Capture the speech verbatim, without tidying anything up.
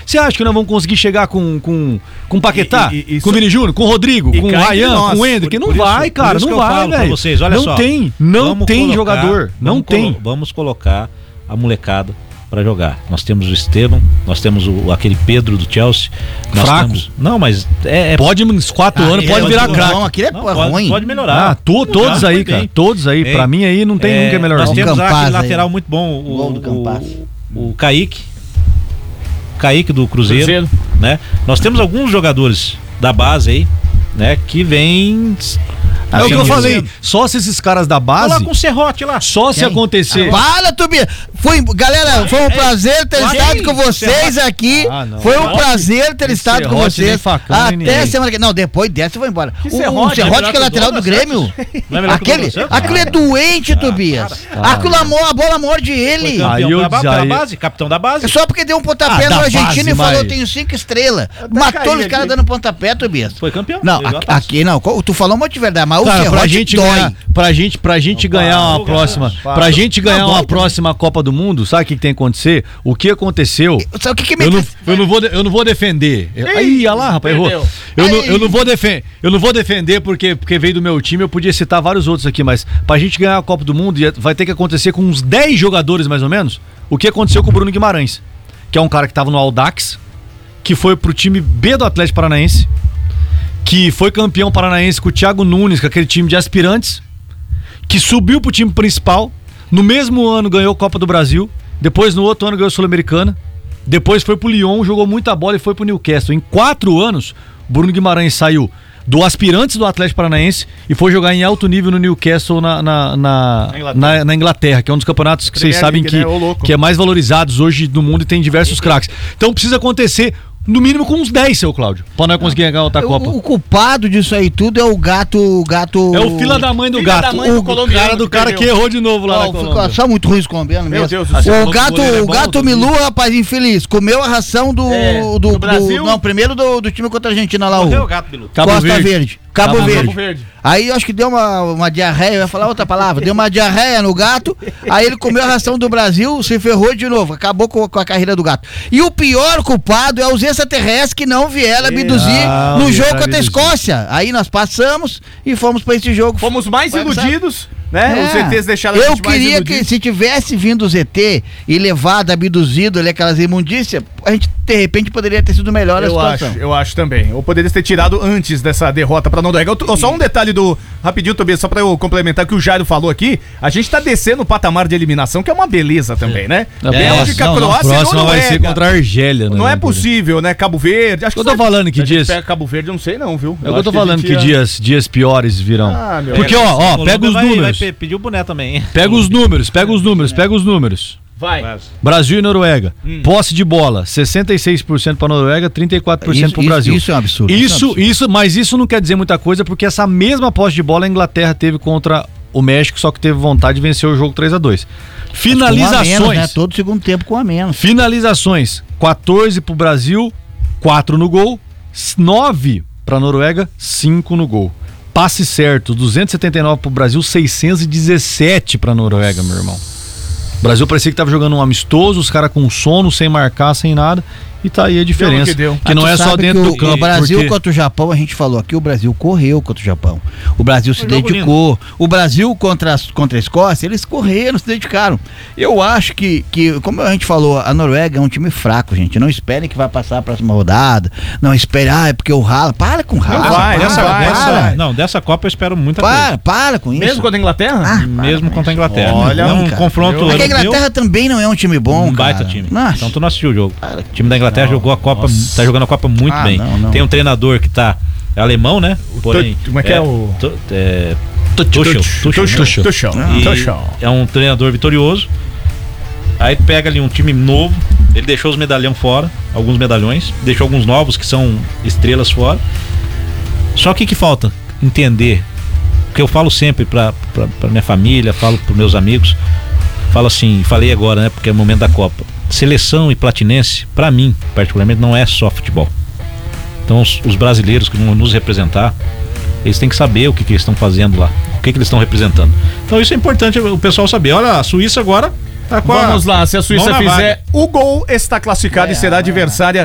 Você acha que nós vamos conseguir chegar com com com Paquetá, E- e- e com o isso- Vini Júnior, com o Rodrigo, E com o cá entre Ryan, nós, com o Hendrick? Não por vai, isso- cara, por isso não que eu vai, falo pra velho. vocês, olha não só. tem, não Vamos tem colocar- jogador, não vamos tem. colo- Vamos colocar a molecada pra jogar. Nós temos o Estevam, nós temos o, aquele Pedro do Chelsea. Nós Fraco. Temos, não, mas é, é Pode uns quatro Ah, anos, é, pode o virar João, craque. aquele é não, pô, pode, ruim. pode melhorar. Ah, to- todos Já aí, foi cara, bem. todos aí. Ei, Pra mim aí não tem É, um que é melhor. Nós não. temos Campaz aquele aí. lateral muito bom, Gol do o, Campaz. o, o Kaique. Kaique do Cruzeiro, Cruzeiro. né? Nós temos alguns jogadores da base aí, né? Que vêm. É o que eu Assim, falei, só se esses caras da base, Coloca um serrote lá. só se Quem? acontecer. Para, Tobias! Foi, galera, foi um prazer ter Quem? estado com vocês aqui. Ah, não. Foi um Serrote? prazer ter Nem estado com serrote, nem vocês. facão, nem Até ninguém. semana que. Não, depois dessa eu vou embora. Que O serrote? serrote É melhor que é que o lateral do Douglas Grêmio. Não é melhor que o Aquele, Douglas Santos? aquele é doente, Tobias. Aquilo amor, a bola morde ele. Campeão Aí eu da, ba- diz- da aí- base, capitão da base. Só porque deu um pontapé Ah, no da argentino base, e falou: mas- tenho cinco estrelas. Até Matou caí os caras aqui. dando pontapé, Tobias. Foi campeão. Não, Deu a aqui, taça. aqui não. Tu falou um monte de verdade, mas o Cara, pra serrote gente dói. ganhar, pra gente, pra gente ganhar uma para, próxima, para. pra gente ganhar Não, uma dói próxima Copa do Mundo, sabe o que, que tem que acontecer? O que aconteceu? Sabe o que que me... Eu não, eu não vou, de- eu não vou defender. Aí, olha lá, rapaz, errou. perdeu. Eu não, Aí. eu não vou defender. Eu não vou defender porque, porque veio do meu time. Eu podia citar vários outros aqui, mas pra gente ganhar a Copa do Mundo ia- vai ter que acontecer com uns dez jogadores mais ou menos. O que aconteceu com o Bruno Guimarães, que é um cara que tava no Audax, que foi pro time B do Atlético Paranaense, que foi campeão paranaense com o Thiago Nunes, com aquele time de aspirantes, que subiu pro time principal, no mesmo ano ganhou a Copa do Brasil, depois no outro ano ganhou a Sul-Americana, depois foi pro Lyon, jogou muita bola e foi pro Newcastle. Em quatro anos, Bruno Guimarães saiu do aspirantes do Atlético Paranaense e foi jogar em alto nível no Newcastle na, na, na, Na Inglaterra. na- na Inglaterra, que é um dos campeonatos que vocês Premier sabem League, que, né? Ô, louco. que é mais valorizados hoje no mundo e tem diversos craques. Então precisa acontecer no mínimo com uns dez, seu Cláudio, pra nós conseguir ganhar outra Copa. O, o culpado disso aí tudo é o gato. O gato É o fila da mãe do Filha gato. da mãe do o colombiano cara do que cara que perdeu. errou de novo lá Ó, na ficou Colômbia. só muito ruim os colombianos Meu mesmo. Deus do céu. O gato, goleiro é o bom, gato do- Milu, rapaz, infeliz, comeu a ração do. É, do, do do- Brasil? não, primeiro do, do time contra a Argentina lá, Morreu o o gato, Bilu. Cabo Costa Verde. Verde. Cabo, Cabo Verde. Cabo Verde. Aí eu acho que deu uma, uma diarreia, eu ia falar outra palavra, deu uma diarreia no gato, aí ele comeu a ração do Brasil, se ferrou de novo, acabou com, com a carreira do gato. E o pior culpado é os extraterrestres que não vieram abduzir Ah, no vieram jogo contra a abduzir. Escócia. Aí nós passamos e fomos pra esse jogo. Fomos mais Vai iludidos, né? É. Os E Tês deixaram a Eu gente mais queria iludido. que se tivesse vindo o Z T e levado, abduzido ali aquelas imundícias, a gente de repente poderia ter sido melhor a Eu situação. acho, eu acho também. Ou poderia ter tirado antes dessa derrota pra Noruega. Eu- eu- Só um detalhe do. Rapidinho, Tobias, só pra eu complementar o que o Jairo falou aqui. A gente tá descendo o patamar de eliminação, que é uma beleza também, né? Na Bélgica, próxima- não, na Croácia e próxima vai Noruega. ser contra a Argélia, né? Não é possível, né? Cabo Verde. Acho que Eu tô só- falando que a gente dias- pega Cabo Verde, eu não sei não, viu? É o que eu acho tô a falando gente que ia- dias, dias piores virão. Ah, meu Porque, Deus. ó, ó, Colômbia pega os vai- números. Vai pe- pedir o boné também. Pega os números, pega os números, pega os números. Vai. Brasil e Noruega. Posse de bola, sessenta e seis por cento pra Noruega, trinta e quatro por cento Isso- pro isso- Brasil. isso é um absurdo, Isso, isso é um absurdo. isso, mas isso não quer dizer muita coisa, porque essa mesma posse de bola a Inglaterra teve contra o México, só que teve vontade de vencer o jogo três a dois. Com a Finalizações. menos, né? Todo segundo tempo com a menos. Finalizações, quatorze pro Brasil, quatro no gol, nove pra Noruega, cinco no gol. Passe certo, duzentos e setenta e nove pro Brasil, seiscentos e dezessete pra Noruega, meu irmão. O Brasil parecia que tava jogando um amistoso, os caras com sono, sem marcar, sem nada. E tá aí a diferença. que deu. Que não Ah, tu é só sabe dentro que do o, campo. O Brasil porque- contra o Japão, a gente falou aqui, o Brasil correu contra o Japão. O Brasil se jogo dedicou. O Brasil contra, as- contra a Escócia, eles correram, se dedicaram. Eu acho que, que, como a gente falou, a Noruega é um time fraco, gente. Não esperem que vai passar a próxima rodada. Não esperem, ah, é porque o Rala. Para com o Rala. vai, para, não Dessa, vai, dessa- para, não, dessa Copa eu espero muita para, coisa. para com isso. Mesmo contra a Inglaterra? Ah, Mesmo contra a Inglaterra. Olha, é um cara. confronto É que a europeu, Inglaterra também não é um time bom, um cara. baita time. Nossa. Então tu não assistiu o jogo. Para. O time da Inglaterra jogou a Copa, tá jogando a Copa muito Ah, bem. não, não. Tem um treinador que tá alemão, né? Porém, Tu- como é que é o- tu- é, Tuchel, Tuchel, Tuchel. Tuchel. E Tuchel. é um treinador vitorioso. Aí pega ali um time novo. Ele deixou os medalhão fora, alguns medalhões, deixou alguns novos que são estrelas fora. Só que o que falta entender, que eu falo sempre pra, pra, pra minha família, falo pros meus amigos, falo assim, falei agora, né? Porque é o momento da Copa. Seleção e platinense, pra mim, particularmente, não é só futebol. Então os, os brasileiros que vão nos representar, eles têm que saber o que, que eles estão fazendo lá, o que, que eles estão representando. Então isso é importante o pessoal saber. Olha, a Suíça agora tá com a- Vamos lá, se a Suíça mão na fizer o gol, está classificada e será adversária